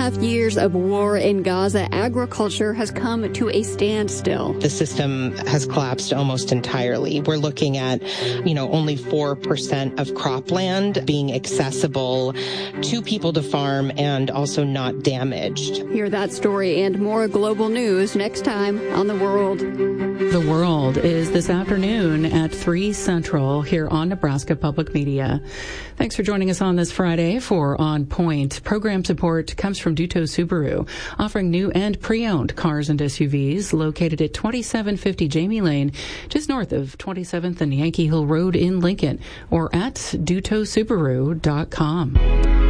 2.5 years of war in Gaza, agriculture has come to a standstill. The system has collapsed almost entirely. We're looking at, only 4% of cropland being accessible to people to farm and also not damaged. Hear that story and more global news next time on The World. The World is this afternoon at 3 Central here on Nebraska Public Media. Thanks for joining us on this Friday for On Point. Program support comes from Duto Subaru, offering new and pre-owned cars and SUVs located at 2750 Jamie Lane, just north of 27th and Yankee Hill Road in Lincoln, or at dutosubaru.com.